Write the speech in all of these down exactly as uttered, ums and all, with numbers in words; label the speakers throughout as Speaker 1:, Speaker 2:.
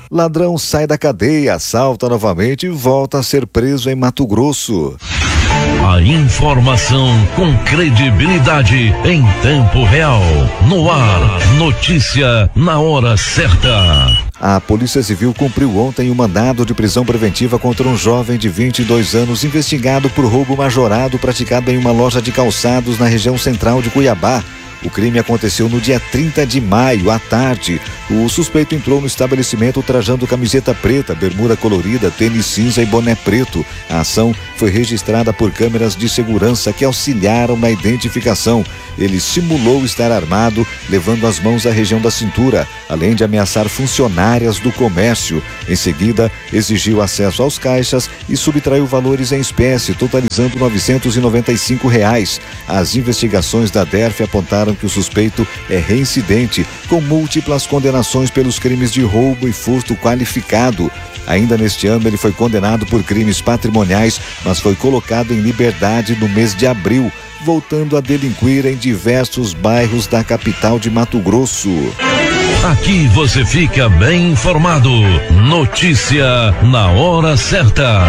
Speaker 1: Ladrão sai da cadeia, assalta novamente e volta a ser preso em Mato Grosso.
Speaker 2: A informação com credibilidade em tempo real. No ar, notícia na hora certa.
Speaker 1: A Polícia Civil cumpriu ontem um mandado de prisão preventiva contra um jovem de vinte e dois anos investigado por roubo majorado praticado em uma loja de calçados na região central de Cuiabá. O crime aconteceu no dia trinta de maio, à tarde. O suspeito entrou no estabelecimento trajando camiseta preta, bermuda colorida, tênis cinza e boné preto. A ação foi registrada por câmeras de segurança que auxiliaram na identificação. Ele simulou estar armado, levando as mãos à região da cintura, além de ameaçar funcionárias do comércio. Em seguida, exigiu acesso aos caixas e subtraiu valores em espécie, totalizando novecentos e noventa e cinco reais. As investigações da D E R F apontaram que o suspeito é reincidente, com múltiplas condenações pelos crimes de roubo e furto qualificado. Ainda neste ano, ele foi condenado por crimes patrimoniais, mas foi colocado em liberdade no mês de abril, voltando a delinquir em diversos bairros da capital de Mato Grosso.
Speaker 2: Aqui você fica bem informado. Notícia na hora certa.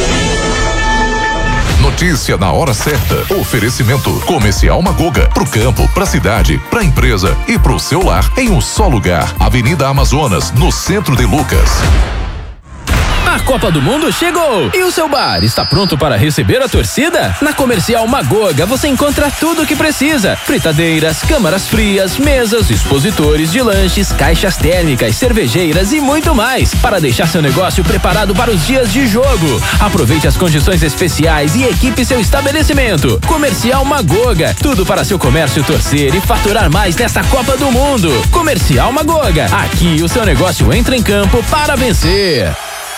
Speaker 3: Notícia na hora certa. Oferecimento Comercial Magoga. Pro campo, pra cidade, pra empresa e pro seu lar em um só lugar. Avenida Amazonas, no centro de Lucas.
Speaker 4: A Copa do Mundo chegou! E o seu bar está pronto para receber a torcida? Na Comercial Magoga você encontra tudo o que precisa: fritadeiras, câmaras frias, mesas, expositores de lanches, caixas térmicas, cervejeiras e muito mais, para deixar seu negócio preparado para os dias de jogo. Aproveite as condições especiais e equipe seu estabelecimento. Comercial Magoga, tudo para seu comércio torcer e faturar mais nesta Copa do Mundo. Comercial Magoga, aqui o seu negócio entra em campo para vencer.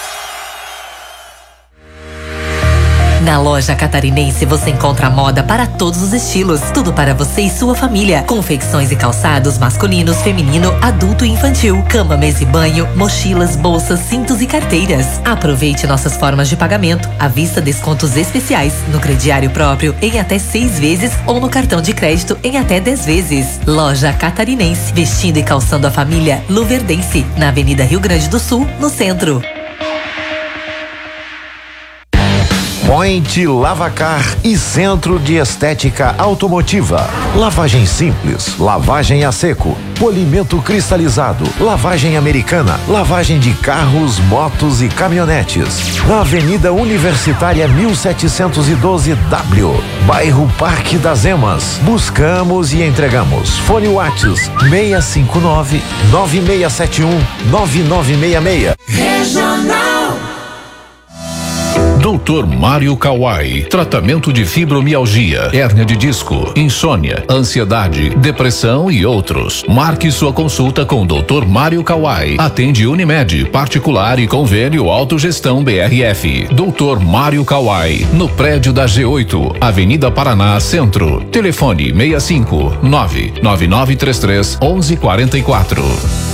Speaker 5: Na loja Catarinense você encontra moda para todos os estilos, tudo para você e sua família. Confecções e calçados masculinos, feminino, adulto e infantil, cama, mesa e banho, mochilas, bolsas, cintos e carteiras. Aproveite nossas formas de pagamento, à vista, descontos especiais, no crediário próprio em até seis vezes ou no cartão de crédito em até dez vezes. Loja Catarinense, vestindo e calçando a família Luverdense, na Avenida Rio Grande do Sul, no centro.
Speaker 6: Point Lavacar e Centro de Estética Automotiva. Lavagem simples, lavagem a seco, polimento cristalizado, lavagem americana, lavagem de carros, motos e caminhonetes. Na Avenida Universitária mil setecentos e doze W, bairro Parque das Emas. Buscamos e entregamos. Fone Whats seis cinco nove, nove seis sete um, nove nove seis seis.
Speaker 7: Regional.
Speaker 2: doutor Mário Kawai, tratamento de fibromialgia, hérnia de disco, insônia, ansiedade, depressão e outros. Marque sua consulta com doutor Mário Kawai. Atende Unimed, particular e convênio Autogestão B R F. doutor Mário Kawai, no prédio da G oito, Avenida Paraná, Centro. Telefone seis cinco nove nove nove três três um um quatro quatro.